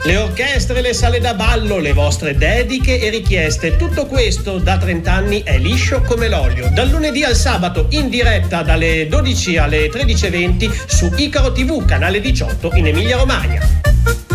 Le orchestre, le sale da ballo, le vostre dediche e richieste, tutto questo da 30 anni è liscio come l'olio. Dal lunedì al sabato in diretta dalle 12 alle 13:20 su Icaro TV, canale 18 in Emilia Romagna.